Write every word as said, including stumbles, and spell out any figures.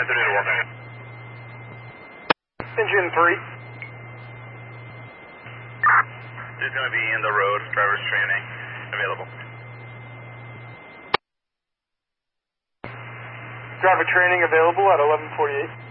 at the door, welcome. Engine three. He's going to be in the road, driver's training, available. Driver training available at eleven forty-eight.